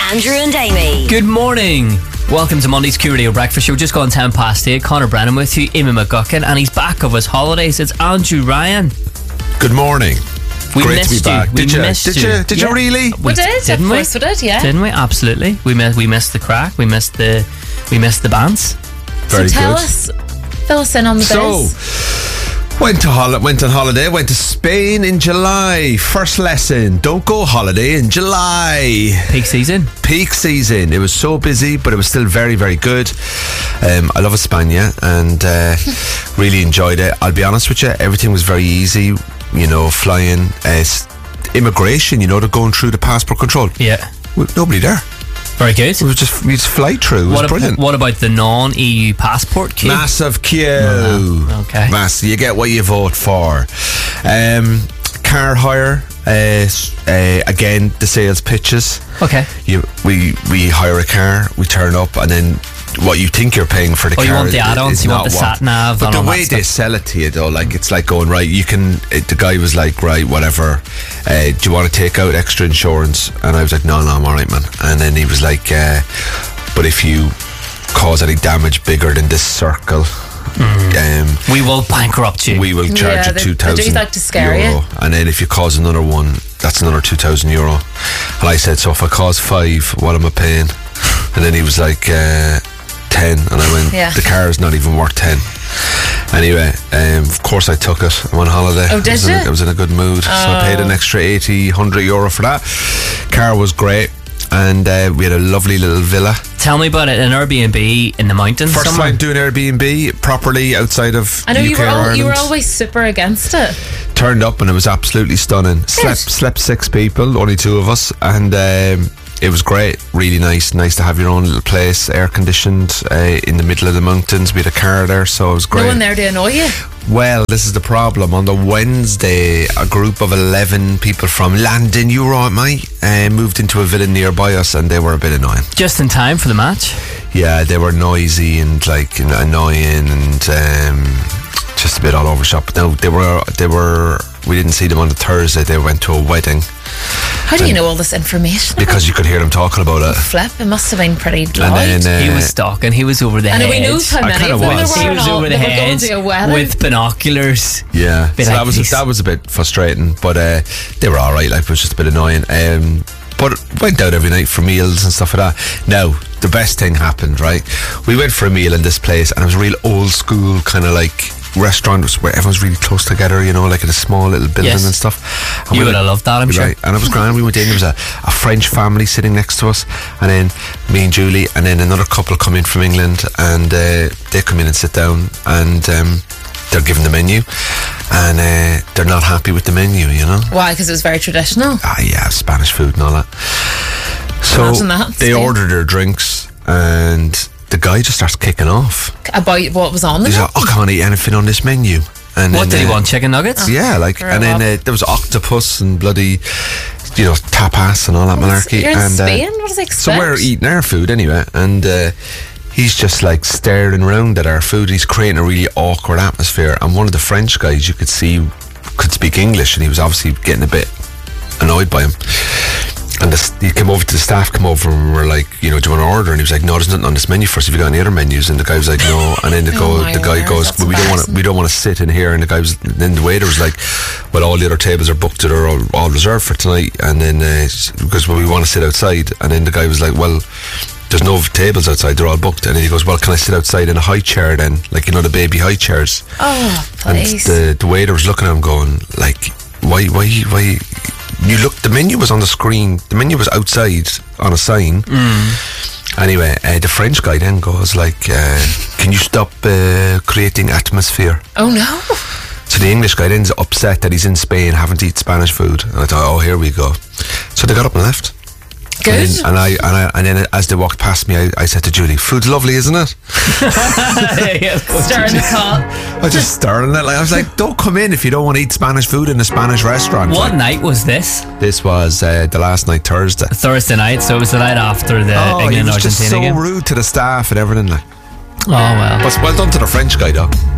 Andrew and Amy. Good morning. Welcome to Monday's Q Radio Breakfast Show. Just gone 10 past 8. Conor Brennan with you, Amy McGuckin, and he's back of his holidays. It's Andrew Ryan. Good morning. We Great missed to be back. you. Did you? Did you Yeah. really? We did, didn't of we? course we did, yeah. Didn't we? Absolutely. We missed the crack. We missed the bands. Very so good. fill us in on the So, biz. went on holiday. Went to Spain in July. First lesson: don't go holiday in July. Peak season. Peak season. It was so busy, but it was still very, very good. I love España and really enjoyed it. I'll be honest with you, everything was very easy. You know, flying, immigration. You know, they're going through the passport control. Yeah. With nobody there. Very good. We just fly through. It was brilliant. What about the non-EU passport queue? Massive queue. Okay. Massive. You get what you vote for. Car hire. Again, the sales pitches. Okay. We hire a car. We turn up, and then what you think you're paying for the car. You want the add-ons. is You want not the what. sat nav. But and the all that way they stuff. sell it to you, though, like it's like going right. You can. The guy was like, right, whatever. Do you want to take out extra insurance? And I was like, no, I'm all right, man. And then he was like, but if you cause any damage bigger than this circle, we will bankrupt you. we will charge you they 2,000 do like to scare euro. you. And then if you cause another one, that's another 2,000 euro. And I said, so if I cause 5, what am I paying? And then he was like, 10. And I went, Yeah. the car is not even worth 10. Anyway, of course I took it. I went on holiday. Oh, did you? I was in a good mood. So I paid an extra 80, 100 euro for that. Car was great. And we had a lovely little villa. Tell me about it. An Airbnb in the mountains First somewhere. time doing Airbnb properly outside of I know UK you were or Ireland. you were always super against it. Turned up and it was absolutely stunning. Slept 6 people, only 2 of us, and it was great. Really nice to have your own little place, air conditioned, in the middle of the mountains. We had a car there, so it was great. No one there to annoy you. Well, this is the problem. On the Wednesday, a group of 11 people from London, you right, mate, moved into a villa nearby us, and they were a bit annoying. Just in time for the match. Yeah, they were noisy and like annoying and just a bit all over the shop. No, they were. We didn't see them on the Thursday. They went to a wedding. How do you know all this information? Because you could hear them talking about it. Flip, it must have been pretty loud. And then He was stalking. He was over the and head. we knew how I many kinda of them there was. were. He and was all. over the They were going head to a wedding. with binoculars. yeah, Bit so like these. that was a bit frustrating, but they were all right. Like, it was just a bit annoying. But went out every night for meals and stuff like that. Now, the best thing happened, right? We went for a meal in this place, and it was a real old school kind of like restaurant where everyone's really close together, you know, like in a small little building Yes. and stuff. And You we would went- have loved that, I'm sure. Right, and it was grand. We went in, there was a French family sitting next to us, and then me and Julie, and then another couple come in from England, and they come in and sit down, and they're given the menu, and they're not happy with the menu, you know. Why? Because it was very traditional. Yeah, Spanish food and all that. So Imagine that, they Steve. ordered their drinks, and the guy just starts kicking off. About what was on the He's like, I can't eat anything on this menu. And What then, did he want? Chicken nuggets? Yeah, like, Grow and then up. there was octopus and bloody, you know, tapas and all that malarkey. You're in and Spain? What does he expect? so we're eating our food anyway, and he's just like staring around at our food. He's creating a really awkward atmosphere. And one of the French guys, you could see, could speak English, and he was obviously getting a bit annoyed by him. And he came over to the staff, come over, and we're like, you know, do you want to order? And he was like, no, there's nothing on this menu for us. Have you got any other menus? And the guy was like, no. And then the my guy word, goes, that's well, embarrassing. we don't want to sit in here. And the guy was, then the waiter was like, well, all the other tables are booked, that are all reserved for tonight. And then because we want to sit outside. And then the guy was like, well, there's no tables outside, they're all booked. And then he goes, well, can I sit outside in a high chair then, like, you know, the baby high chairs? Oh, please. And the waiter was looking at him going, like, why you look, the menu was on the screen, the menu was outside on a sign. Anyway, the French guy then goes like, can you stop creating atmosphere? Oh, no. So the English guy then's upset that he's in Spain, having to eat Spanish food. And I thought, oh, here we go. So they got up and left. Good. And then as they walked past me, I said to Julie, food's lovely, isn't it? Stirring the pot. I was just staring at it. Like, I was like, don't come in if you don't want to eat Spanish food in a Spanish restaurant. What Like, night was this? this was the last night, Thursday. Thursday night, so it was the night after the He England was just Argentina so game. rude to the staff and everything. Like, Oh well. but well done to the French guy, though.